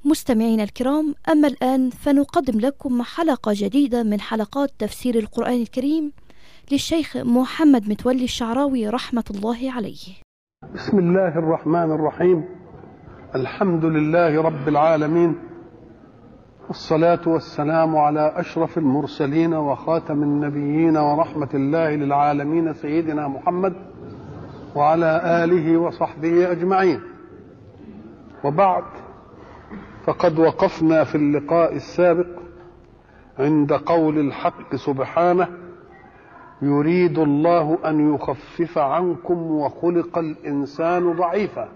مستمعينا الكرام، أما الآن فنقدم لكم حلقة جديدة من حلقات تفسير القرآن الكريم للشيخ محمد متولي الشعراوي رحمة الله عليه. بسم الله الرحمن الرحيم. الحمد لله رب العالمين، والصلاة والسلام على أشرف المرسلين وخاتم النبيين ورحمة الله للعالمين سيدنا محمد وعلى آله وصحبه أجمعين. وبعد، فقد وقفنا في اللقاء السابق عند قول الحق سبحانه: يريد الله أن يخفف عنكم وخلق الإنسان ضعيفا.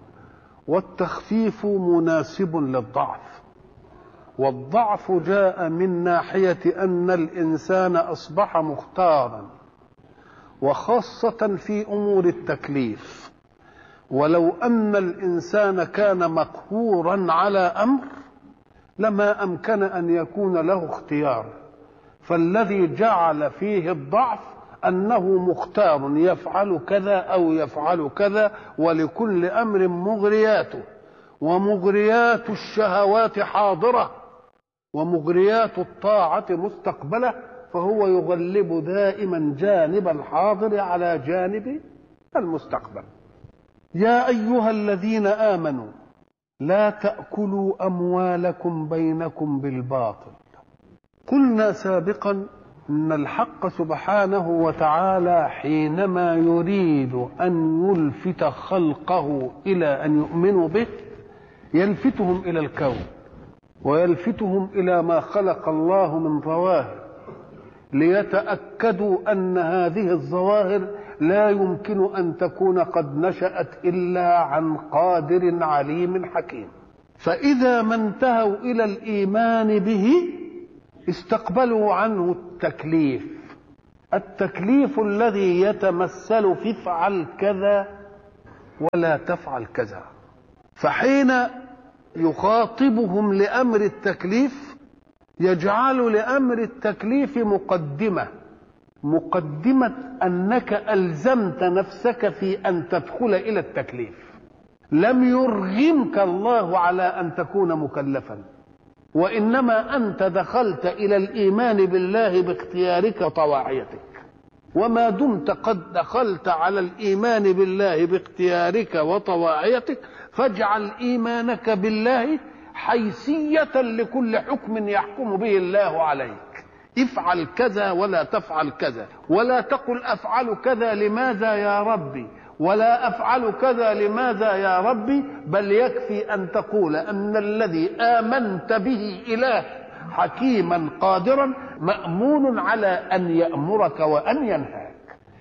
والتخفيف مناسب للضعف، والضعف جاء من ناحية أن الإنسان أصبح مختارا، وخاصة في أمور التكليف. ولو أن الإنسان كان مقهورا على أمر لما أمكن أن يكون له اختيار، فالذي جعل فيه الضعف أنه مختار يفعل كذا أو يفعل كذا، ولكل أمر مغرياته، ومغريات الشهوات حاضرة ومغريات الطاعة مستقبلة، فهو يغلب دائما جانب الحاضر على جانب المستقبل. يا أيها الذين آمنوا لا تأكلوا أموالكم بينكم بالباطل. قلنا سابقا أن الحق سبحانه وتعالى حينما يريد أن يلفت خلقه إلى أن يؤمنوا به يلفتهم إلى الكون، ويلفتهم إلى ما خلق الله من ظواهر، ليتأكدوا أن هذه الظواهر لا يمكن أن تكون قد نشأت إلا عن قادر عليم حكيم. فإذا ما انتهوا إلى الإيمان به استقبلوا عنه التكليف الذي يتمثل في افعل كذا ولا تفعل كذا. فحين يخاطبهم لأمر التكليف يجعل لأمر التكليف مقدمة أنك ألزمت نفسك في أن تدخل إلى التكليف. لم يرغمك الله على أن تكون مكلفا، وإنما أنت دخلت إلى الإيمان بالله باختيارك وطواعيتك. وما دمت قد دخلت على الإيمان بالله باختيارك وطواعيتك فاجعل إيمانك بالله حيثية لكل حكم يحكم به الله عليك. افعل كذا ولا تفعل كذا، ولا تقل أفعل كذا لماذا يا ربي، ولا أفعل كذا لماذا يا ربي، بل يكفي أن تقول أن الذي آمنت به إله حكيما قادرا مأمون على أن يأمرك وأن ينهاك.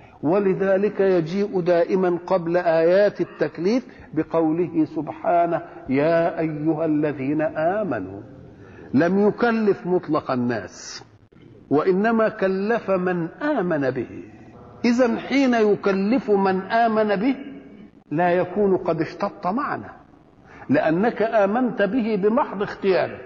ولذلك يجيء دائما قبل آيات التكليف بقوله سبحانه: يا أيها الذين آمنوا. لم يكلف مطلق الناس، وإنما كلف من آمن به. إذن حين يكلف من آمن به لا يكون قد اشتط معنا، لأنك آمنت به بمحض اختيارك.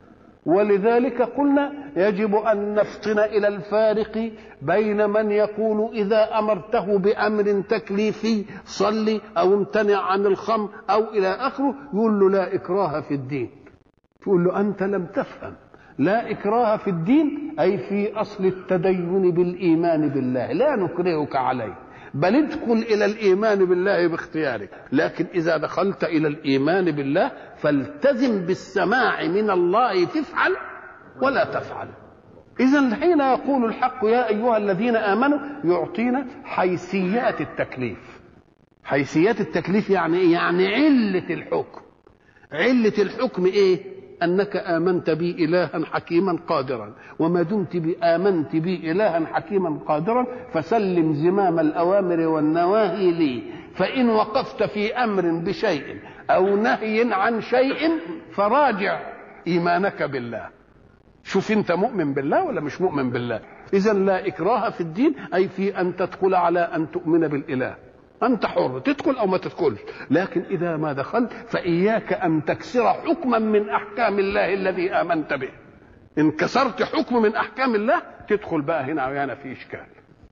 ولذلك قلنا يجب أن نفطن إلى الفارق بين من يقول إذا أمرته بأمر تكليفي صلي أو امتنع عن الخمر أو إلى آخره يقول له لا إكراه في الدين. تقول له أنت لم تفهم. لا إكراه في الدين أي في أصل التدين بالإيمان بالله، لا نكرهك عليه، بل ادخل إلى الإيمان بالله باختيارك. لكن إذا دخلت إلى الإيمان بالله فالتزم بالسماع من الله تفعل ولا تفعل. إذن حين يقول الحق يا أيها الذين آمنوا يعطينا حيثيات التكليف. حيثيات التكليف يعني إيه؟ يعني علة الحكم. علة الحكم إيه؟ أنك آمنت بي إلها حكيما قادرا، وما دمت آمنت بي إلها حكيما قادرا فسلم زمام الأوامر والنواهي لي. فإن وقفت في أمر بشيء أو نهي عن شيء فراجع إيمانك بالله. شوف أنت مؤمن بالله ولا مش مؤمن بالله. إذن لا إكراه في الدين أي في أن تدخل على أن تؤمن بالإله. أنت حر تدخل أو ما تدخلش، لكن إذا ما دخلت فإياك أن تكسر حكما من أحكام الله الذي آمنت به. إن كسرت حكم من أحكام الله تدخل بقى هنا وهنا في إشكال.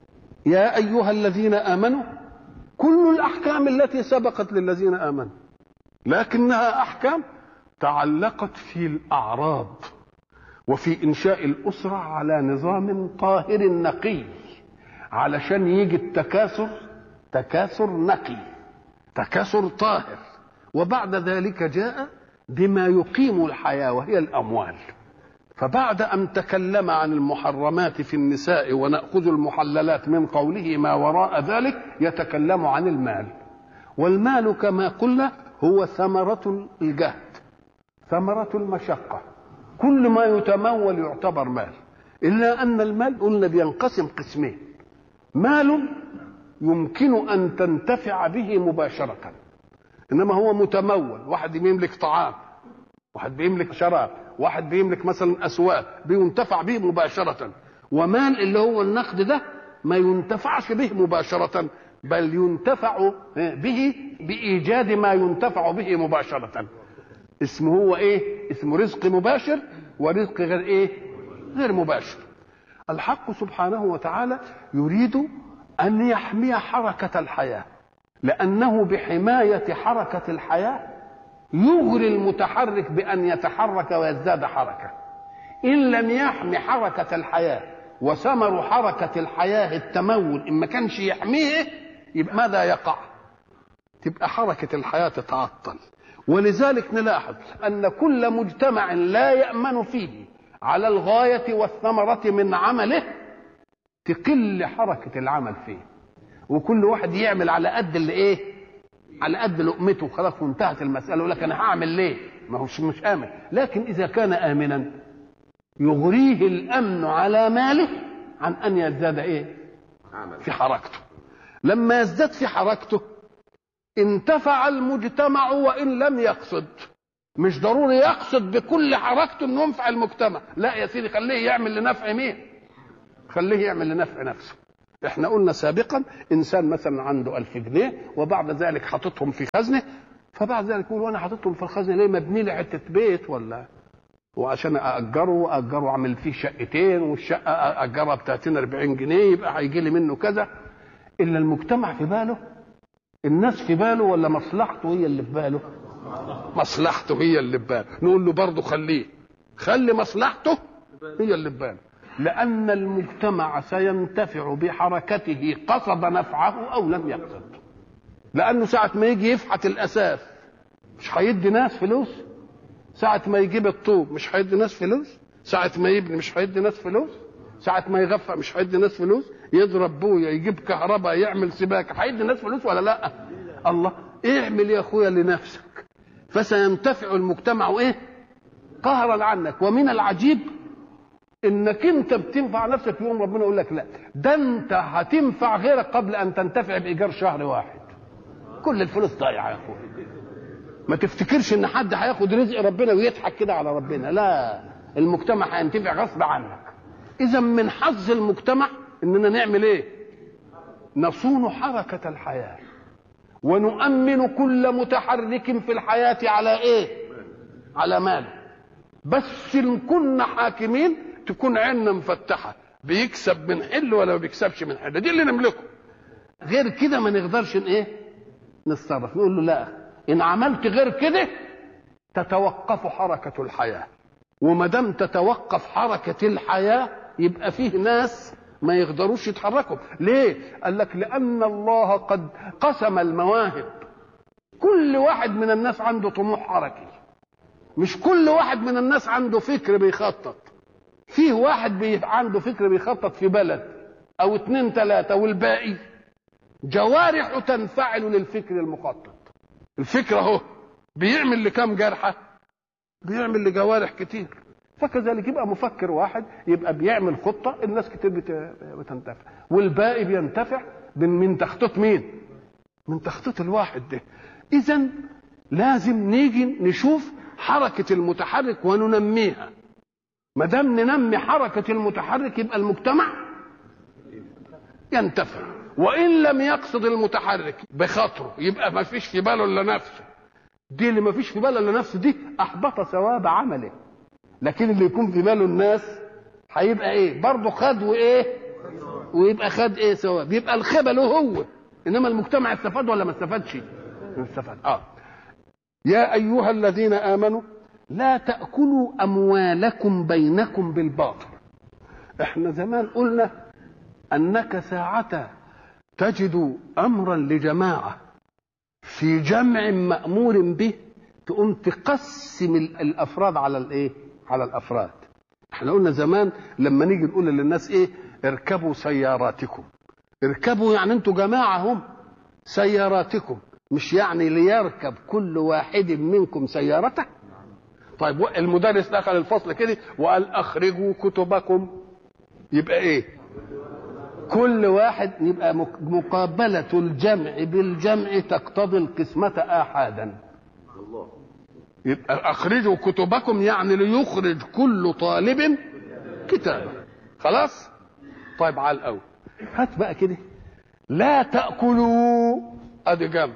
يا أيها الذين آمنوا، كل الأحكام التي سبقت للذين آمنوا، لكنها أحكام تعلقت في الأعراض وفي إنشاء الأسرة على نظام طاهر نقي، علشان يجي التكاثر تكاثر نقي، تكاثر طاهر. وبعد ذلك جاء بما يقيم الحياة وهي الأموال. فبعد أن تكلم عن المحرمات في النساء ونأخذ المحللات من قوله ما وراء ذلك، يتكلم عن المال. والمال كما قلنا هو ثمرة الجهد، ثمرة المشقة. كل ما يتمول يعتبر مال، إلا أن المال قلنا بينقسم قسمين: مال يمكن أن تنتفع به مباشرة، إنما هو متمول، واحد يملك طعام، واحد بيملك شراب، واحد بيملك مثلا أسواق بينتفع به مباشرة. ومال اللي هو النقد ده ما ينتفعش به مباشرة، بل ينتفع به بإيجاد ما ينتفع به مباشرة. اسمه هو ايه؟ اسمه رزق مباشر ورزق غير ايه؟ غير مباشر. الحق سبحانه وتعالى يريد ان يحمي حركة الحياة، لانه بحماية حركة الحياة يغري المتحرك بان يتحرك ويزداد حركة. ان لم يحمي حركة الحياة وثمر حركة الحياة التمول، ان ما كانش يحميه يبقى ماذا يقع؟ تبقى حركة الحياة تتعطل. ولذلك نلاحظ أن كل مجتمع لا يأمن فيه على الغاية والثمرة من عمله تقل حركة العمل فيه، وكل واحد يعمل على قد اللي ايه؟ على قد لقمته، خلاص وانتهت المسألة. يقول لك أنا هعمل ليه؟ ما هو مش آمن. لكن إذا كان آمنا يغريه الأمن على ماله عن أن يزداد ايه؟ في حركته. لما يزداد في حركته انتفع المجتمع وإن لم يقصد. مش ضروري يقصد بكل حركته انه ينفع المجتمع، لا يا سيدي، خليه يعمل لنفع مين؟ خليه يعمل لنفع نفسه. احنا قلنا سابقا انسان مثلا عنده 1000 جنيه وبعد ذلك حاططهم في خزنه، فبعد ذلك يقول وانا حاططهم في الخزنه ليه؟ مبني لي حته بيت ولا وعشان اجره اعمل فيه شقتين، والشقه اجرها ب 30 40 جنيه يبقى هيجي لي منه كذا. الا المجتمع في باله، الناس في باله، ولا مصلحته هي اللي في باله؟ مصلحته هي اللي في باله. نقول له برضه خلي مصلحته هي اللي في باله، لأن المجتمع سينتفع بحركته قصد نفعه أو لم يقصد. لأنه ساعة ما يجي يفحت الأساس مش هيدي ناس فلوس، ساعة ما يجيب الطوب مش هيدي ناس فلوس، ساعة ما يبني مش هيدي ناس فلوس، ساعة ما يغفى مش هيدي ناس فلوس، يضرب بويا يجيب كهرباء يعمل سباكة هيدي ناس فلوس ولا لا؟ الله، اعمل يا اخويا لنفسك فسينتفع المجتمع ايه؟ قهرا عنك. ومن العجيب انك انت بتنفع نفسك، يوم ربنا يقول لك لا، ده انت هتنفع غيرك قبل ان تنتفع بايجار شهر واحد. كل الفلوس ضايعه يا اخويا. ما تفتكرش ان حد هياخد رزق ربنا ويضحك كده على ربنا، لا، المجتمع هينتفع غصب عنك. اذا من حظ المجتمع اننا نعمل ايه؟ نصون حركة الحياة ونؤمن كل متحرك في الحياة على ايه؟ على ماله. بس ان كنا حاكمين تكون عيننا مفتحة، بيكسب من حل ولا ما بيكسبش من حل، دي اللي نملكه. غير كده ما نقدرش ايه؟ نتصرف. نقول له لا، ان عملت غير كده تتوقف حركة الحياة، وما دام تتوقف حركة الحياة يبقى فيه ناس ما يقدروش يتحركوا. ليه؟ قال لك لأن الله قد قسم المواهب. كل واحد من الناس عنده طموح حركي، مش كل واحد من الناس عنده فكر بيخطط. فيه واحد عنده فكر بيخطط في بلد أو 2 3، والباقي جوارح تنفعل للفكر المخطط. الفكر اهو بيعمل لكام جرحة؟ بيعمل لجوارح كتير. فكذلك يبقى مفكر واحد يبقى بيعمل خطة الناس كتير بتنتفع، والباقي بينتفع من تخطيط مين؟ من تخطيط الواحد ده. إذن لازم نيجي نشوف حركة المتحرك وننميها. ما دام ننمي حركة المتحرك يبقى المجتمع ينتفع. وإن لم يقصد المتحرك بخاطره يبقى ما فيش في باله إلا نفسه. دي اللي ما فيش في باله إلا نفسه دي أحبط ثواب عمله. لكن اللي يكون في باله الناس هيبقى ايه؟ برضه خد وايه؟ ويبقى خد ايه؟ ثواب. يبقى الخبل هو، انما المجتمع استفاد ولا ما استفادش؟ استفاد. يا ايها الذين امنوا لا تأكلوا أموالكم بينكم بالباطل. احنا زمان قلنا أنك ساعة تجد أمرا لجماعة في جمع مأمور به تقوم تقسم الأفراد على الإيه؟ على الأفراد. احنا قلنا زمان لما نيجي نقول للناس إيه؟ اركبوا سياراتكم. اركبوا يعني انتوا جماعة هم سياراتكم، مش يعني ليركب كل واحد منكم سيارته. طيب المدرس دخل الفصل كده وقال اخرجوا كتبكم، يبقى ايه؟ كل واحد، يبقى مقابلة الجمع بالجمع تقتضي القسمة آحادا. يبقى اخرجوا كتبكم يعني ليخرج كل طالب كتابه. خلاص؟ طيب على الاول هات بقى كده لا تأكلوا، ادي جمع،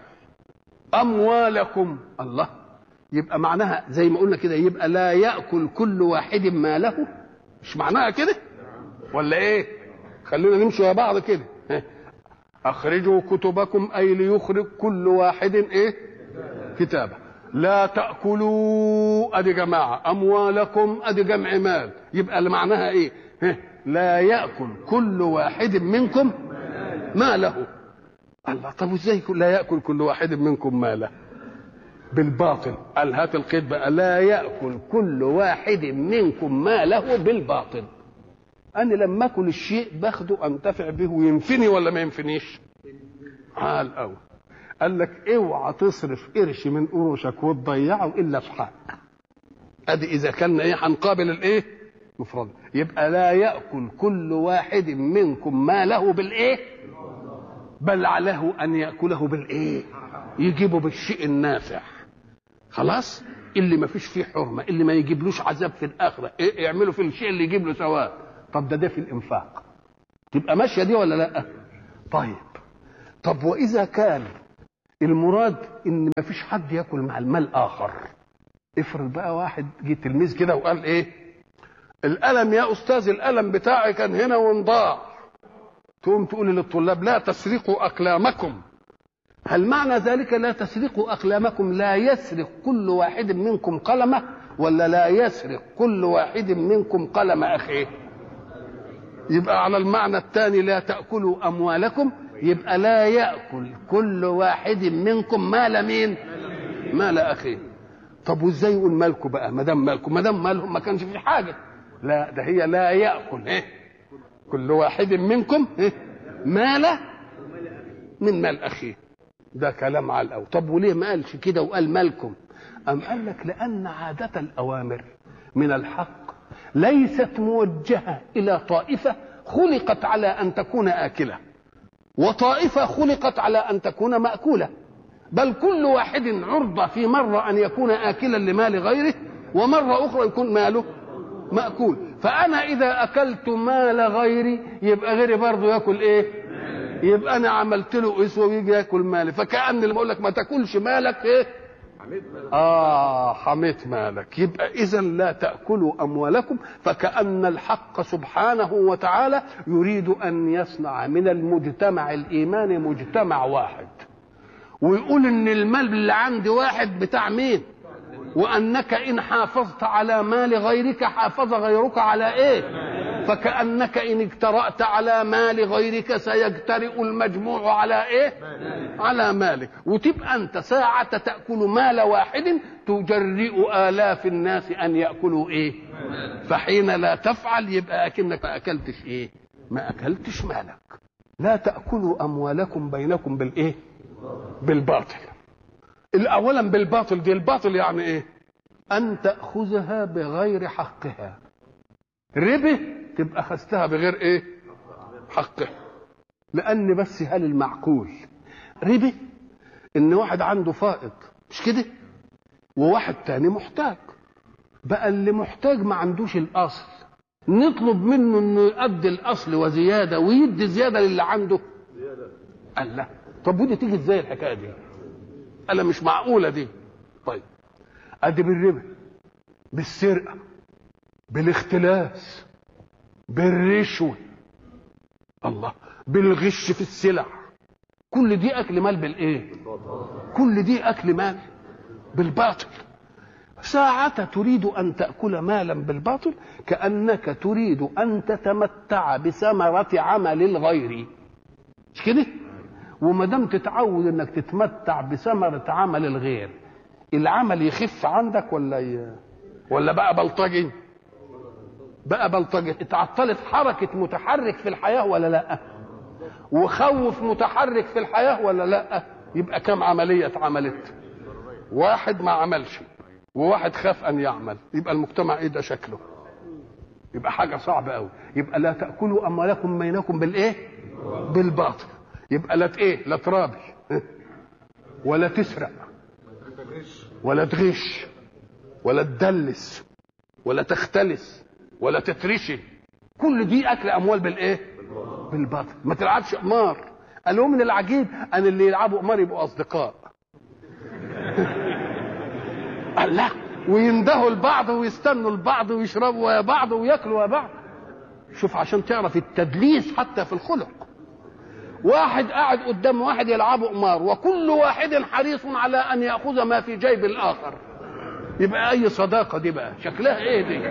اموالكم. الله، يبقى معناها زي ما قلنا كده، يبقى لا يأكل كل واحد ماله، مش معناها كده ولا ايه؟ خلينا نمشي مع بعض كده. اخرجوا كتبكم اي ليخرج كل واحد ايه؟ كتابه. لا تأكلوا ادي جماعه، اموالكم ادي جمع مال، يبقى اللي معناها ايه؟ لا يأكل كل واحد منكم ماله. الله، طب ازاي لا يأكل كل واحد منكم ماله؟ بالباطل. قال هات القيد بقى، لا يأكل كل واحد منكم ماله بالباطل. انا لما اكل الشيء باخده انتفع به وينفني ولا ما ينفنيش؟ قال اول قال لك اوعى تصرف قرش من قروشك وتضيعه الا في حق. ادي اذا كان ايه هنقابل الايه؟ مفرد. يبقى لا يأكل كل واحد منكم ماله بالايه؟ بل عليه ان يأكله بالايه؟ يجيبه بالشيء النافع. خلاص؟ اللي ما فيش فيه حرمه، اللي ما يجيبلوش عذاب في الاخره، إيه يعملوا في الشيء اللي يجيب له ثواب. طب ده في الانفاق، تبقى ماشيه دي ولا لا؟ طيب، طب واذا كان المراد ان ما فيش حد ياكل مع المال اخر، افرض بقى واحد جه تلميذ كده وقال ايه؟ القلم يا استاذ، القلم بتاعي كان هنا وانضاع. تقوم تقول للطلاب لا تسرقوا اقلامكم. هل معنى ذلك لا تسرقوا اقلامكم لا يسرق كل واحد منكم قلمه، ولا لا يسرق كل واحد منكم قلم اخيه؟ يبقى على المعنى الثاني لا تأكلوا اموالكم، يبقى لا يأكل كل واحد منكم مال مين؟ مال اخيه. طب وازاي يقول مالكم بقى؟ ما دام مالكم، ما دام مالهم ما كانش في حاجه. لا، ده هي لا يأكل ايه؟ كل واحد منكم ايه؟ مال من مال اخيه. ده كلام على الاول. طب وليه ما قالش كده وقال مالكم؟ أم قال لك لأن عادة الأوامر من الحق ليست موجهة إلى طائفة خلقت على أن تكون آكلة، وطائفة خلقت على أن تكون مأكولة، بل كل واحد عرضة في مرة أن يكون آكلا لمال غيره، ومرة أخرى يكون ماله مأكول. فأنا إذا أكلت مال غيري يبقى غيري برضه يأكل إيه؟ يبقى أنا عملت له أسوة ويجي يأكل مالي. فكأن اللي بقول لك ما تأكلش مالك إيه؟ حميت مالك. يبقى إذا لا تأكلوا أموالكم. فكأن الحق سبحانه وتعالى يريد أن يصنع من المجتمع الإيماني مجتمع واحد، ويقول إن المال اللي عند واحد بتاع مين؟ وأنك إن حافظت على مال غيرك حافظ غيرك على إيه؟ فكأنك إن اجترأت على مال غيرك سيجترئ المجموع على إيه؟ على مالك. وتبقى أنت ساعة تأكل مال واحد تجرئ آلاف الناس أن يأكلوا إيه؟ فحين لا تفعل يبقى أكنك ما أكلتش إيه؟ ما أكلتش مالك. لا تأكلوا أموالكم بينكم بالإيه؟ بالباطل. الأولا بالباطل دي، الباطل يعني إيه؟ أن تأخذها بغير حقها. ربه تبقى أخذتها بغير إيه؟ حقها. لأن بس هل المعقول ربه إن واحد عنده فائض، مش كده؟ وواحد تاني محتاج. بقى اللي محتاج ما عندوش الأصل، نطلب منه إنه يؤدي الأصل وزيادة ويدي زيادة للي عنده. قال لا. طب ودي تيجي إزاي الحكاية دي؟ ألا مش معقولة دي. طيب أدي بالربا، بالسرقة، بالاختلاس، بالرشوة، الله، بالغش في السلع، كل دي أكل مال بالإيه؟ كل دي أكل مال بالباطل. ساعة تريد أن تأكل مالا بالباطل كأنك تريد أن تتمتع بثمرة عمل الغير، مش كده؟ وما دام تتعود انك تتمتع بثمرة عمل الغير، العمل يخف عندك ولا بقى بلطجي؟ بقى بلطجي. اتعطلت حركة متحرك في الحياة ولا لا؟ وخوف متحرك في الحياة ولا لا؟ يبقى كم عملية اتعملت؟ واحد ما عملش وواحد خاف ان يعمل، يبقى المجتمع ايه ده شكله؟ يبقى حاجة صعبة قوي. يبقى لا تأكلوا اموالكم بينكم بالايه؟ بالباطل. يبقى لا ايه؟ لا ترابي ولا تسرق ولا تغش ولا تدلس ولا تختلس ولا تترشي، كل دي اكل اموال بالايه؟ بالباطل. ما تلعبش قمار. قالوا من العجيب ان اللي يلعبوا قمار يبقوا اصدقاء. الله، ويندهوا لبعض ويستنوا لبعض ويشربوا ويا بعض وياكلوا ويا بعض. شوف عشان تعرف التدليس حتى في الخلق. واحد قاعد قدام واحد يلعبوا قمار وكل واحد حريص على ان ياخذ ما في جيب الاخر، يبقى اي صداقه دي بقى؟ شكلها ايه دي؟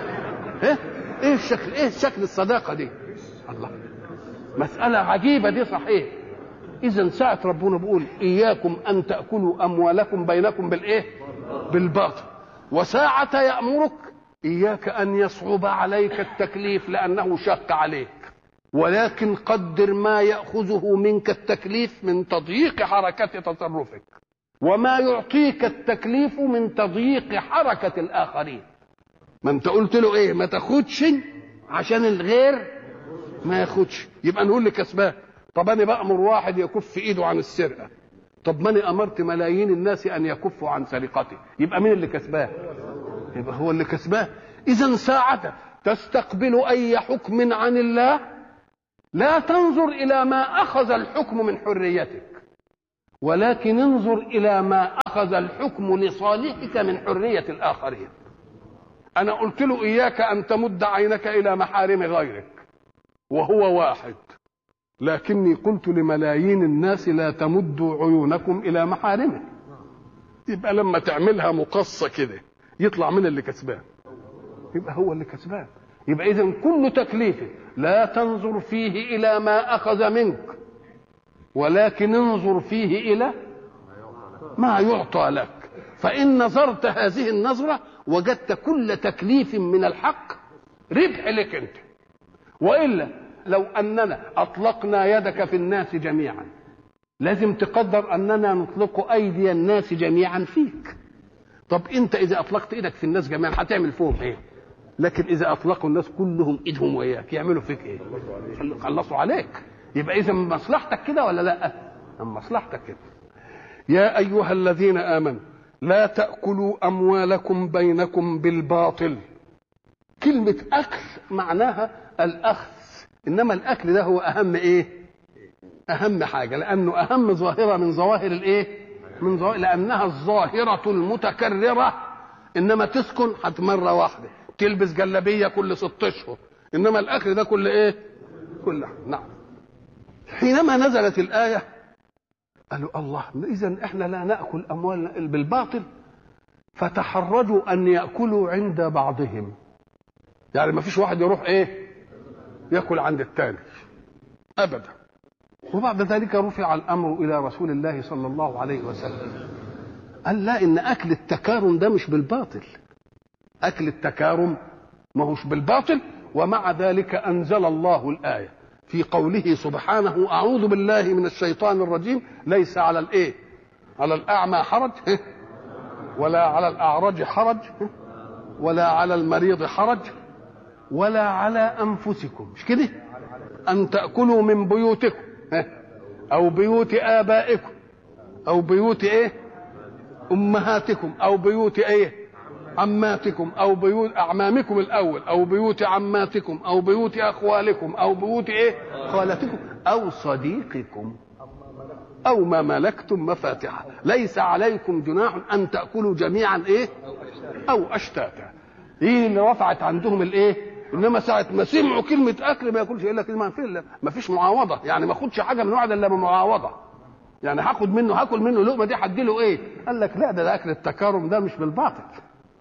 ايه الشكل؟ ايه شكل الصداقه دي؟ الله، مساله عجيبه دي صحيح. اذا ساعه ربنا بيقول اياكم ان تاكلوا اموالكم بينكم بالايه؟ بالباطل، وساعه يامرك اياك ان يصعب عليك التكليف لانه شق عليك، ولكن قدر ما ياخذه منك التكليف من تضييق حركه تصرفك، وما يعطيك التكليف من تضييق حركه الاخرين. ما انت قلت له ايه؟ ما تاخدش عشان الغير ما ياخدش، يبقى نقول لكسبان. طب انا بامر واحد يكف ايده عن السرقه، طب ما انا امرت ملايين الناس ان يكفوا عن سرقته، يبقى مين اللي كسبان؟ يبقى هو اللي كسبان. اذا ساعه تستقبل اي حكم عن الله لا تنظر الى ما اخذ الحكم من حريتك، ولكن انظر الى ما اخذ الحكم لصالحك من حريه الاخرين. انا قلت له اياك ان تمد عينك الى محارم غيرك وهو واحد، لكني قلت لملايين الناس لا تمدوا عيونكم الى محارمه. يبقى لما تعملها مقصه كده يطلع من اللي كسبان، يبقى هو اللي كسبان. يبقى اذا كل تكليف لا تنظر فيه الى ما اخذ منك، ولكن انظر فيه الى ما يعطى لك. فان نظرت هذه النظره وجدت كل تكليف من الحق ربح لك انت. والا لو اننا اطلقنا يدك في الناس جميعا لازم تقدر اننا نطلق ايدي الناس جميعا فيك. طب انت اذا اطلقت ايدك في الناس جميعا هتعمل فيهم ايه؟ لكن اذا اطلقوا الناس كلهم ايدهم وياك يعملوا فيك ايه؟ خلصوا عليك. يبقى اذا مصلحتك كده ولا لا؟ مصلحتك كده. يا ايها الذين امنوا لا تاكلوا اموالكم بينكم بالباطل. كلمه اكل معناها الاخذ، انما الاكل ده هو اهم ايه؟ اهم حاجه، لانه اهم ظاهره من ظواهر الايه؟ من ظواهر، لانها الظاهره المتكرره. انما تسكن حتى مره واحده، تلبس جلابيه كل 6 اشهر، انما الاكل ده كل ايه؟ كل. نعم. حينما نزلت الايه قالوا الله، اذا احنا لا ناكل اموالنا بالباطل، فتحرجوا ان ياكلوا عند بعضهم. يعني ما فيش واحد يروح ايه؟ ياكل عند الثاني ابدا. وبعد ذلك رفع الامر الى رسول الله صلى الله عليه وسلم، قال لا، ان اكل التكارم ده مش بالباطل، اكل التكارم ما هوش بالباطل. ومع ذلك انزل الله الايه في قوله سبحانه اعوذ بالله من الشيطان الرجيم ليس على الايه؟ على الاعمى حرج، ولا على الاعرج حرج، ولا على المريض حرج، ولا على انفسكم، مش كده؟ ان تاكلوا من بيوتكم او بيوت ابائكم او بيوت ايه؟ امهاتكم او بيوت ايه؟ عماتكم او بيوت اعمامكم الاول او بيوت عماتكم او بيوت اخوالكم او بيوت ايه؟ خالتكم او صديقكم او ما ملكتم مفاتحه. ليس عليكم جناح ان تاكلوا جميعا ايه؟ او اشتاتا. ايه اللي رفعت عندهم الايه؟ انما ساعه ما سمعوا كلمه اكل ما ياكلش الا كلمه، ما فيش معاوضه، يعني ما اخدش حاجه من واحد الا بمعاوضه. يعني هاكل منه لقمه دي هدي له ايه؟ قال لك لا، ده اكل التكارم ده مش بالباطل،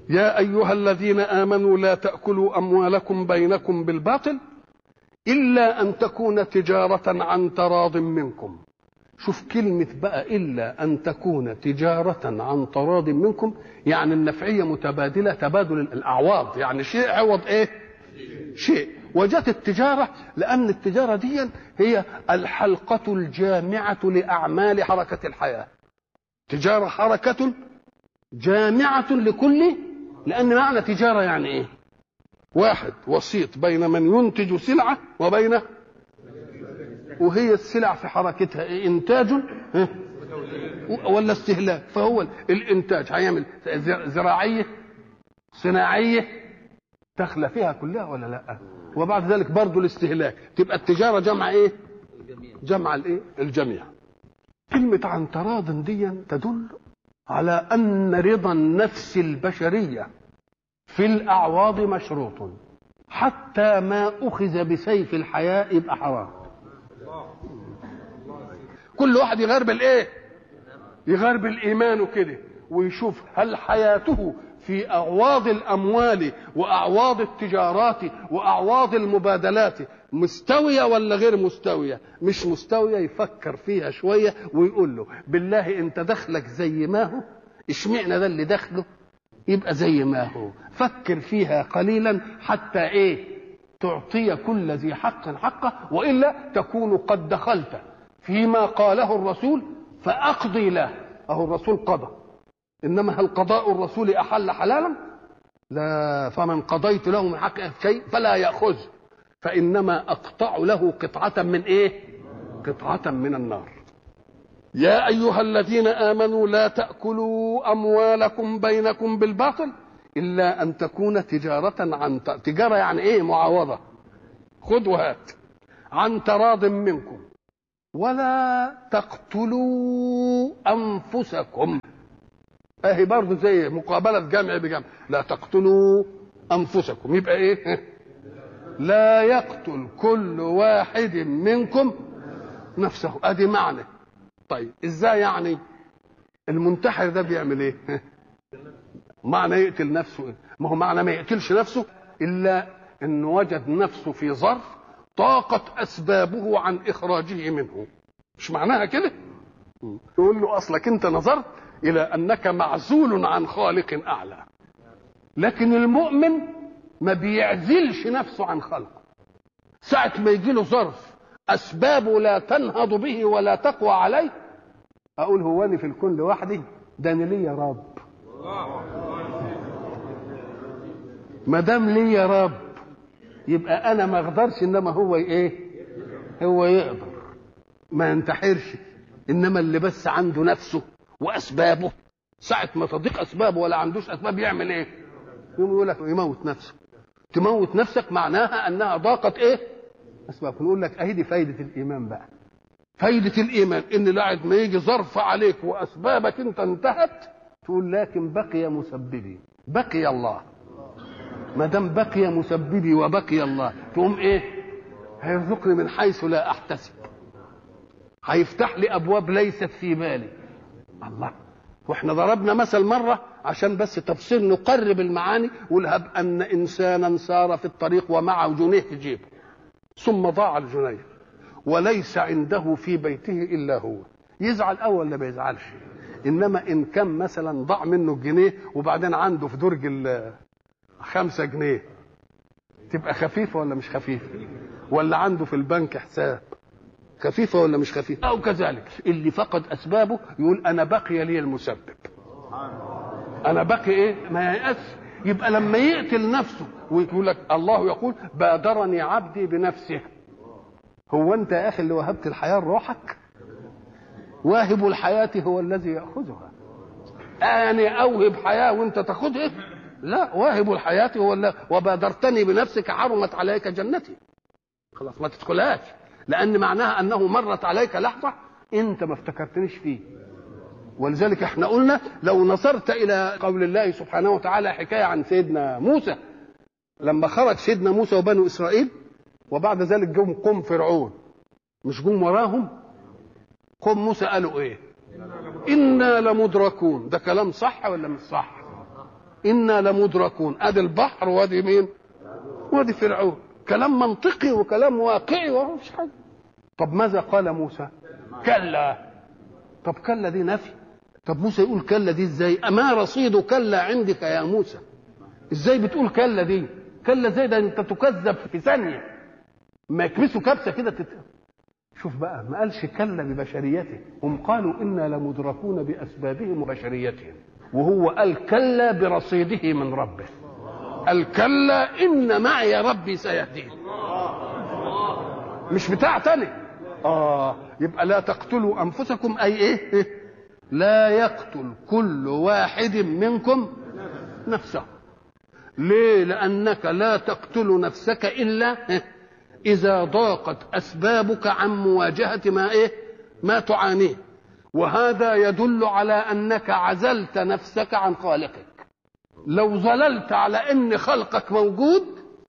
يا أيها الذين آمنوا لا تأكلوا أموالكم بينكم بالباطل إلا أن تكون تجارة عن تراض منكم. شوف كلمة بقى إلا أن تكون تجارة عن تراض منكم، يعني النفعية متبادلة، تبادل الأعواض، يعني شيء عوض إيه؟ شيء. وجدت التجارة لأن التجارة دي هي الحلقة الجامعة لأعمال حركة الحياة. تجارة حركة جامعة لكل، لأن معنى تجارة يعني إيه؟ واحد وسيط بين من ينتج سلعة وبين، وهي السلع في حركتها إيه؟ إنتاج ولا استهلاك. فهو الإنتاج هيعمل زراعية صناعية دخل فيها كلها ولا لا؟ وبعد ذلك برضو الاستهلاك. تبقى التجارة جمع إيه؟ جمع الإيه؟ الجميع. كلمة عن تراض دي تدل على أن رضا النفس البشرية في الأعواض مشروط، حتى ما أخذ بسيف الحياة يبقى حرام. كل واحد يغير بالإيه؟ يغير بالإيمان وكده، ويشوف هل حياته في أعواض الأموال وأعواض التجارات وأعواض المبادلات مستوية ولا غير مستوية. مش مستوية يفكر فيها شوية ويقول له بالله أنت دخلك زي ما هو، اشمعنا ده اللي دخله يبقى زي ما هو. فكر فيها قليلا حتى إيه؟ تعطي كل ذي حق حقه، وإلا تكون قد دخلت فيما قاله الرسول فأقضي له. أهو الرسول قضى، إنما هل قضاء الرسول أحل حلالا؟ لا. فمن قضيت له من حق شيء فلا يأخذ، فإنما أقطع له قطعة من إيه؟ قطعة من النار. يا أيها الذين آمنوا لا تأكلوا أموالكم بينكم بالباطل إلا أن تكون تجارة عن تجارة يعني إيه؟ معاوضة، خذ وهات، عن تراض منكم، ولا تقتلوا أنفسكم. اهي برضه زي مقابلة جمع بجمع، لا تقتلوا أنفسكم. يبقى إيه؟ لا يقتل كل واحد منكم نفسه. أدي معنى. طيب إزاي يعني؟ المنتحر ده بيعمل إيه؟ معنى يقتل نفسه إيه؟ ما هو معنى ما يقتلش نفسه إلا إنه وجد نفسه في ظرف طاقت أسبابه عن إخراجه منه. مش معناها كده؟ يقول له أصلك أنت نظرت إلى أنك معزول عن خالق أعلى. لكن المؤمن ما بيعزلش نفسه عن خلقه. ساعة ما يجي له ظرف أسبابه لا تنهض به ولا تقوى عليه، أقول هو أنا في الكون لوحدي؟ ده أنا ليا رب. ما دام ليا رب يبقى أنا ما أقدرش، إنما هو إيه؟ هو يقدر. ما ينتحرش، إنما اللي بس عنده نفسه وأسبابه، ساعة ما تضيق أسبابه ولا عندوش أسباب يعمل إيه؟ يقول لك يموت نفسه. تموت نفسك معناها أنها ضاقت إيه؟ أسباب. نقول لك أهي دي فايدة الإيمان بقى. فايدة الإيمان إن لاعد ما يجي ظرف عليك وأسبابك أنت انتهت، تقول لكن بقي مسببي، بقي الله. ما دام بقي مسببي وبقي الله، تقوم إيه؟ هيرزقني من حيث لا أحتسب، هيفتح لي أبواب ليست في بالي. الله. واحنا ضربنا مثل مرة عشان بس تفسير نقرب المعاني، ولهب أن إنسانا سار في الطريق ومعه جنيه في جيبه، ثم ضاع الجنيه وليس عنده في بيته إلا هو، يزعل أول ولا ما يزعلش؟ إنما إن كان مثلا ضاع منه الجنيه وبعدين عنده في درج 5 جنيه، تبقى خفيفة ولا مش خفيفة؟ ولا عنده في البنك حساب، خفيفة ولا مش خفيفة؟ أو كذلك اللي فقد أسبابه يقول أنا بقي لي المسبب، أنا بقي إيه؟ ما يأس. يبقى لما يقتل نفسه ويقول لك الله يقول بادرني عبدي بنفسه. هو أنت يا أخي اللي وهبت الحياة لروحك؟ واهب الحياة هو الذي يأخذها. أنا أوهب حياة وأنت تأخذها؟ لا، واهب الحياة هو اللي وبادرتني بنفسك حرمت عليك جنتي. خلاص ما تدخلهاش، لأن معناها أنه مرت عليك لحظة أنت ما افتكرتنيش فيه. ولذلك احنا قلنا لو نظرت إلى قول الله سبحانه وتعالى حكاية عن سيدنا موسى لما خرج سيدنا موسى وبنو إسرائيل، وبعد ذلك جم قوم فرعون، مش جم وراهم؟ قوم موسى قالوا إيه؟ إنا لمدركون. ده كلام صح ولا مش صح؟ إنا لمدركون. أدي البحر وادي مين؟ وادي فرعون. كلام منطقي وكلام واقعي ومش حاجة. طب ماذا قال موسى؟ كلا. طب كلا دي نفي. طب موسى يقول كلا دي ازاي؟ أما رصيد كلا عندك يا موسى؟ ازاي بتقول كلا دي؟ كلا زي ده انت تكذب في ثانية، ما يكبسوا كبسة كده شوف بقى، ما قالش كلا ببشريته، هم قالوا إنا لمدركون بأسبابهم وبشريتهم، وهو قال كلا برصيده من ربه. قال كلا إن معي ربي سيهدين. مش بتاع تاني. يبقى لا تقتلوا أنفسكم، أي إيه؟ لا يقتل كل واحد منكم نفسه. ليه؟ لأنك لا تقتل نفسك إلا إذا ضاقت أسبابك عن مواجهة ما تعانيه، وهذا يدل على أنك عزلت نفسك عن خالقك. لو ظللت على أن خلقك موجود،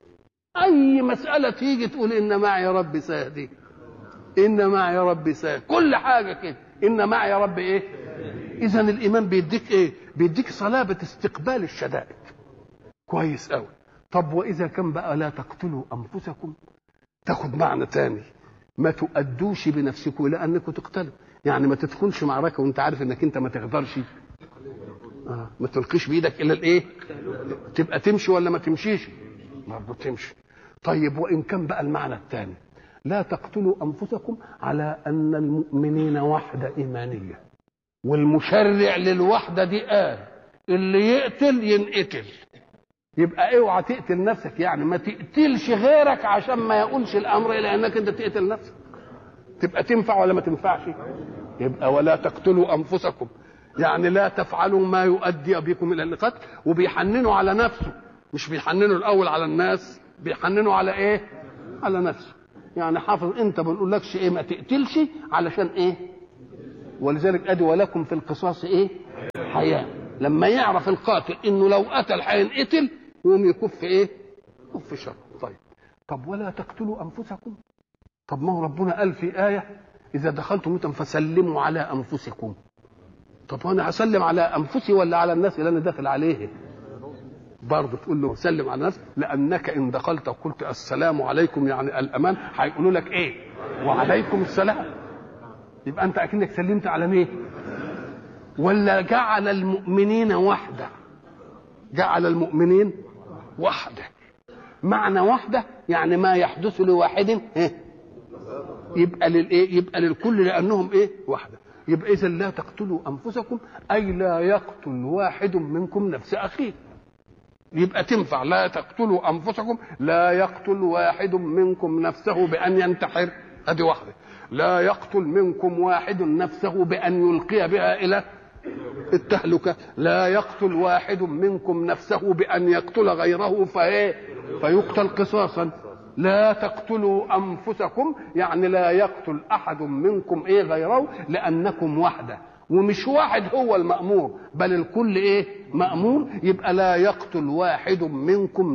أي مسألة تيجي تقول إن معي ربي سيهدي، إن معي ربي سيهدي، كل حاجة كده إن معي ربي إيه؟ إذن الإيمان بيديك إيه؟ بيديك صلابة استقبال الشدائد. كويس أوي. طب وإذا كان بقى لا تقتلوا أنفسكم، تاخد معنى تاني، ما تؤدوش بنفسكم الى انكم تقتلوا. يعني ما تدخلش معركه وانت عارف انك انت ما تقدرش، ما تلقيش بايدك الى الايه؟ تبقى تمشي ولا ما تمشيش؟ برضه تمشي. طيب وان كان بقى المعنى الثاني، لا تقتلوا انفسكم، على ان المؤمنين وحده ايمانيه، والمشرع للوحده دي قال اللي يقتل ينقتل. يبقى اوعى تقتل نفسك، يعني ما تقتلش غيرك عشان ما يقولش الامر الى انك انت تقتل نفسك. تبقى تنفع ولا ما تنفعش؟ يبقى ولا تقتلوا انفسكم، يعني لا تفعلوا ما يؤدي بكم الى القتل. وبيحننوا على نفسه، مش بيحننوا الاول على الناس، بيحننوا على ايه؟ على نفسه. يعني حافظ انت ما بنقولكش ايه ما تقتلش علشان ايه؟ ولذلك ادي ولكم في القصاص ايه؟ حياه. لما يعرف القاتل انه لو قتل هينقتل يقوم يكف ايه؟ يكف شر. طب ولا تقتلوا انفسكم. طب ما هو ربنا قال في ايه اذا دخلتم بيوتا فسلموا على انفسكم. طب انا هسلم على انفسي ولا على الناس اللي انا داخل عليه؟ برضه تقول له سلم على الناس، لانك ان دخلت وقلت السلام عليكم يعني الامان، هيقولوا لك ايه؟ وعليكم السلام. يبقى انت اكنك سلمت على مين؟ ولا جعل المؤمنين وحده. جعل المؤمنين وحده. معنى وحده يعني ما يحدث لواحد يبقى للايه؟ يبقى للكل، لانهم ايه؟ وحده. يبقى اذا لا تقتلوا انفسكم، اي لا يقتل واحد منكم نفس اخيه. يبقى تنفع لا تقتلوا انفسكم، لا يقتل واحد منكم نفسه بان ينتحر، ادي واحده. لا يقتل منكم واحد نفسه بان يلقي بها الى التهلكه. لا يقتل واحد منكم نفسه بان يقتل غيره فيقتل قصاصا. لا تقتلوا انفسكم يعني لا يقتل احد منكم غيره، لانكم وحده، ومش واحد هو المأمور بل الكل مأمور. يبقى لا يقتل واحد منكم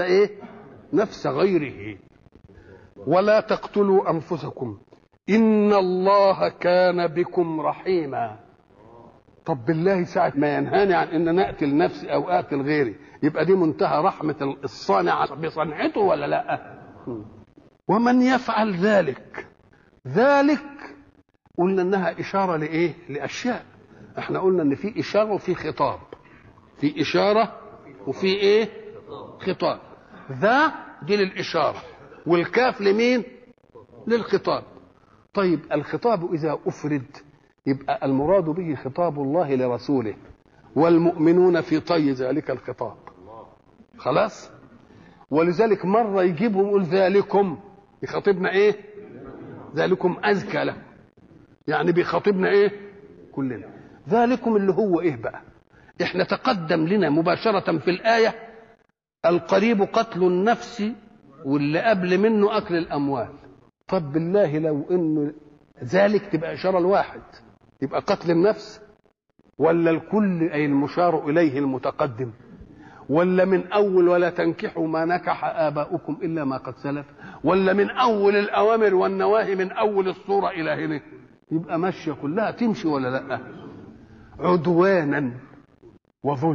نفس غيره. ولا تقتلوا انفسكم ان الله كان بكم رحيما. طب بالله ساعة ما ينهاني عن ان نقتل نفسي او اقتل غيري، يبقى دي منتهى رحمة الصانع بصنعته ولا لا؟ ومن يفعل ذلك قلنا انها اشارة لايه؟ لاشياء. احنا قلنا ان في اشارة وفي خطاب، في اشارة وفي خطاب. ذا دي للاشارة، والكاف لمين؟ للخطاب. طيب الخطاب اذا افرد يبقى المراد به خطاب الله لرسوله، والمؤمنون في طي ذلك الخطاب. خلاص. ولذلك مرة يجيبهم يقول ذلكم، يخاطبنا ذلكم أزكى له، يعني بيخاطبنا كلنا. ذلكم اللي هو بقى؟ احنا تقدم لنا مباشرة في الآية القريب قتل النفس، واللي قبل منه أكل الأموال. طب بالله لو إنه ذلك تبقى إشارة الواحد، يبقى قتل النفس، ولا الكل أي المشار إليه المتقدم، ولا من أول ولا تنكحوا ما نكح آباؤكم إلا ما قد سلف، ولا من أول الأوامر والنواهي من أول الصورة إلى هنا؟ يبقى ماشية كلها تمشي ولا لا؟ عدوانا وظلما.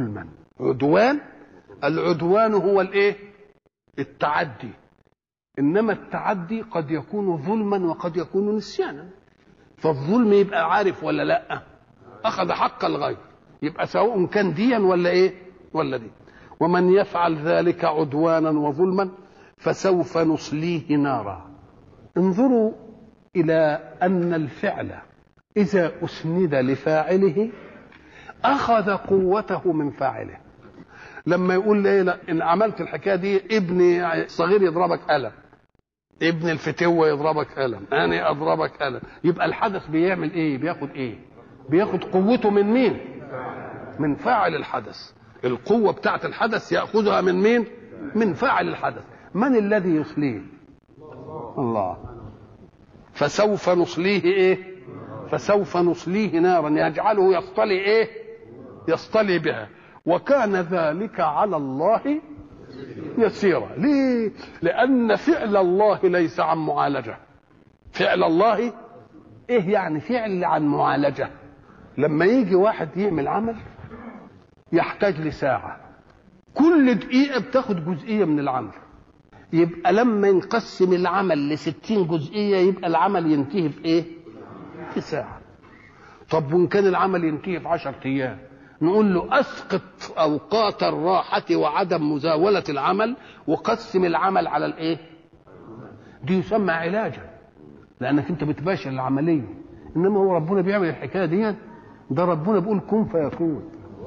عدوان. العدوان هو الايه؟ التعدي. انما التعدي قد يكون ظلما وقد يكون نسيانا. فالظلم يبقى عارف ولا لا؟ اخذ حق الغير، يبقى سواء كان ديا ولا ايه ولا دي. ومن يفعل ذلك عدوانا وظلما فسوف نصليه نارا. انظروا الى ان الفعل اذا اسند لفاعله اخذ قوته من فاعله. لما يقول ايه؟ لا ان عملت الحكايه دي ابني الصغير يضربك قلم، ابن الفتوه يضربك قلم، انا اضربك قلم، يبقى الحدث بيعمل ايه؟ بياخد ايه؟ بياخد قوته من مين؟ من فاعل الحدث. القوه بتاعت الحدث ياخذها من مين؟ من فاعل الحدث. من الذي يصليه؟ الله. فسوف نصليه ايه؟ فسوف نصليه نارا يجعله يصطلي ايه؟ يصطلي بها، وكان ذلك على الله يسيرا. ليه؟ لأن فعل الله ليس عن معالجة. فعل الله ايه يعني؟ فعل عن معالجة. لما يجي واحد يعمل عمل يحتاج لساعة، كل دقيقة بتاخد جزئية من العمل، يبقى لما نقسم العمل ل60 جزئية يبقى العمل ينتهي في ايه؟ في ساعة. طب وإن كان العمل ينتهي في 10 أيام نقول له اسقط اوقات الراحه وعدم مزاوله العمل وقسم العمل على الايه؟ دي يسمى علاجا، لانك انت بتباشر العمليه. انما هو ربنا بيعمل الحكايه دي، ده ربنا بيقول كن فيكون.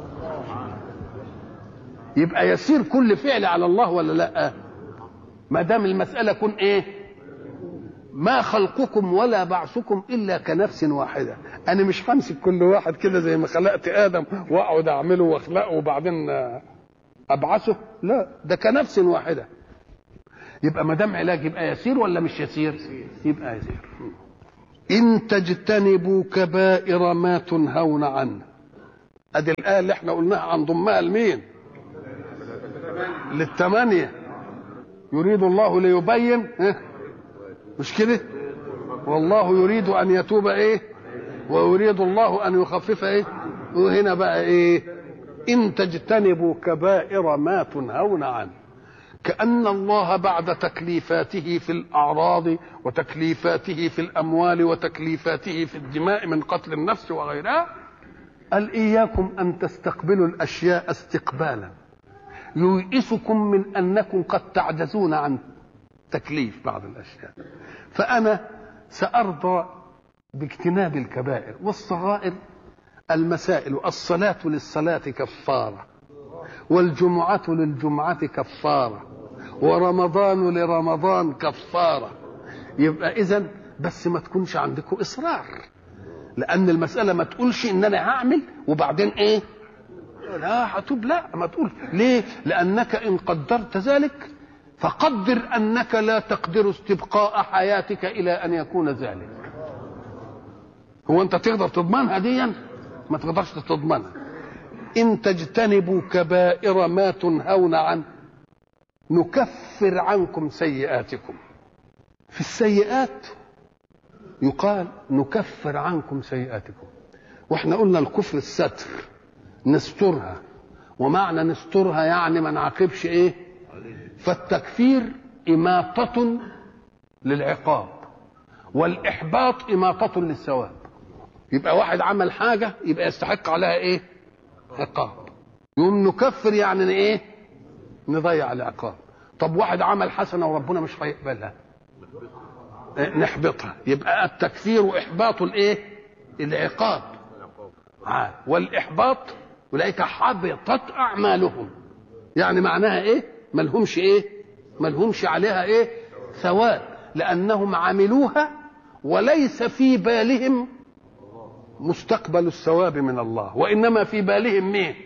يبقى يسير كل فعل على الله ولا لا؟ ما دام المساله كن ايه؟ ما خلقكم ولا بعثكم الا كنفس واحده. انا مش همسك كل واحد كده زي ما خلقت ادم واقعد اعمله واخلقه وبعدين ابعثه، لا، ده كنفس واحده. يبقى ما دام علاج يبقى يسير ولا مش يسير؟ يبقى يسير. ان تجتنبوا كبائر ما تنهون عنه. ادي الايه اللي احنا قلناها عن ضمها لمين؟ للثمانيه. يريد الله ليبين، مش كده؟ والله يريد ان يتوب ايه؟ ويريد الله ان يخفف ايه؟ وهنا بقى ايه؟ ان تجتنبوا كبائر ما تنهون عنه. كأن الله بعد تكليفاته في الأعراض وتكليفاته في الأموال وتكليفاته في الدماء من قتل النفس وغيرها قال إياكم أن تستقبلوا الأشياء استقبالا ييئسكم من أنكم قد تعجزون عن تكليف بعض الأشياء. فأنا سأرضى باجتناب الكبائر والصغائر. المسائل: الصلاة للصلاة كفارة، والجمعة للجمعة كفارة، ورمضان لرمضان كفارة. يبقى إذن بس ما تكونش عندكم إصرار، لأن المسألة ما تقولش إن أنا هعمل وبعدين إيه؟ لا هتوب، لا ما تقول. ليه؟ لأنك إن قدرت ذلك فقدر أنك لا تقدر استبقاء حياتك إلى أن يكون ذلك. هو أنت تقدر تضمنها ديا؟ ما تقدرش تضمنها. إن تجتنبوا كبائر ما تنهون عنه نكفر عنكم سيئاتكم. في السيئات يقال نكفر عنكم سيئاتكم. واحنا قلنا الكفر الستر، نسترها، ومعنى نسترها يعني ما نعاقبش ايه؟ فالتكفير إماطة للعقاب، والإحباط إماطة للثواب. يبقى واحد عمل حاجة يبقى يستحق عليها ايه؟ عقاب. يوم نكفر يعني ايه؟ نضيع العقاب. طب واحد عمل حسنة وربنا مش هيقبلها، نحبطها. يبقى التكفير إحباط الايه؟ العقاب. والإحباط أولئك حبطت أعمالهم، يعني معناها ايه؟ ملهمش ايه؟ ملهمش عليها ايه؟ ثواب، لأنهم عملوها وليس في بالهم مستقبل الثواب من الله، وإنما في بالهم مين؟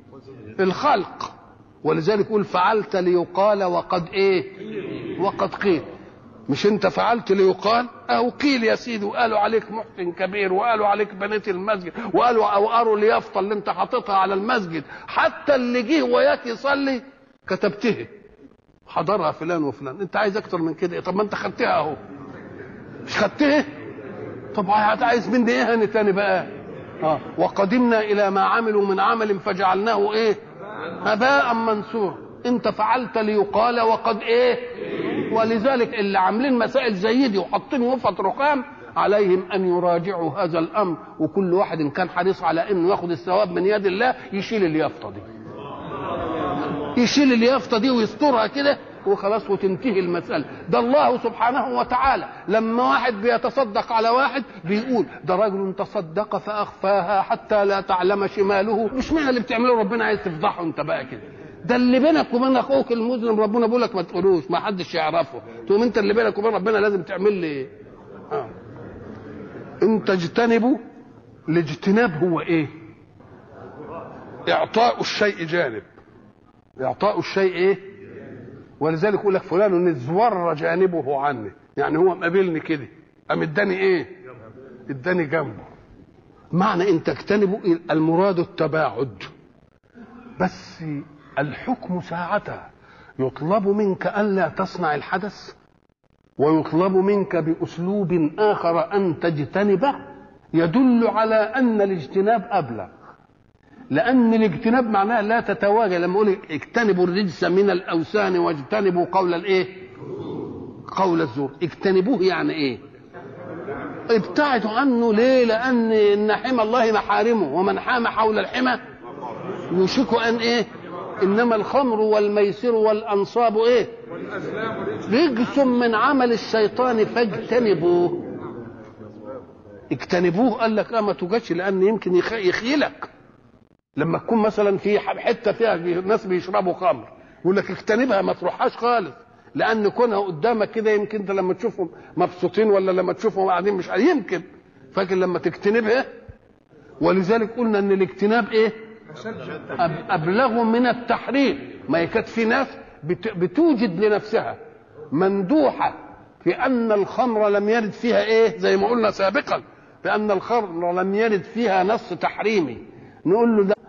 الخلق. ولذلك يقول فعلت ليقال وقد ايه؟ وقد قيل. مش انت فعلت ليقال، او قيل يا سيدي، وقالوا عليك محسن كبير، وقالوا عليك بنيت المسجد، وقالوا اليافطه اللي انت حاططها على المسجد، حتى اللي جه وياك يصلي كتبته حضرها فلان وفلان. انت عايز اكتر من كده؟ طب ما انت خدتها اهو، مش خدتها؟ طب عايز مني ايه هاني تاني بقى؟ وقدمنا الى ما عملوا من عمل فجعلناه ايه؟ هباء منثورا. انت فعلت ليقال وقد ايه. ولذلك اللي عاملين مسائل زي دي وحاطين وفط رخام عليهم ان يراجعوا هذا الامر، وكل واحد ان كان حريص على انه ياخذ الثواب من يد الله يشيل اليافطه دي، يشيل اليافطه دي ويسترها كده وخلاص وتنتهي المسألة. ده الله سبحانه وتعالى لما واحد بيتصدق على واحد بيقول ده رجل تصدق فأخفاها حتى لا تعلم شماله. مش معنى اللي بتعمله ربنا عايز تفضحه انت بقى كده، ده اللي بينك وبين اخوك المسلم ربنا بيقول لك ما تقولوش، ما حدش يعرفه، تقوم انت اللي بينك وبين ربنا لازم تعمل لي انت اجتنبوا. الاجتناب هو ايه؟ اعطاء الشيء جانب، اعطاء الشيء ايه. ولذلك يقول لك فلان ازور جانبه عني، يعني هو مقابلني كده قام اداني ايه؟ اداني جنبه. معنى ان تجتنبوا المراد التباعد، بس الحكم ساعتها يطلب منك الا تصنع الحدث ويطلب منك باسلوب اخر ان تجتنبه يدل على ان الاجتناب ابلغ، لان الاجتناب معناه لا تتواجه. لما اقول اجتنبوا الرجس من الاوثان واجتنبوا قول الايه؟ قول الزور. اجتنبوه يعني ايه؟ ابتعدوا عنه. ليه؟ لان حمى الله محارمه، ومن حام حول الحمى يوشك ان ايه؟ انما الخمر والميسر والانصاب ايه؟ رجس من عمل الشيطان فاجتنبوه. اجتنبوه قال لك ما توجدش، لان يمكن يخيلك. لما تكون مثلا في حته فيها ناس بيشربوا خمر يقول لك اجتنبها ما تروحهاش خالص، لان كونها قدامك كده يمكن انت لما تشوفهم مبسوطين ولا لما تشوفهم قاعدين مش يمكن، فاكر لما تجتنبها. ولذلك قلنا ان الاجتناب ايه؟ ابلغ من التحريم. ما يكاد في ناس بتوجد لنفسها مندوحه في ان الخمر لم يرد فيها ايه، زي ما قلنا سابقا بان الخمر لم يرد فيها نص تحريمي، نقول له ده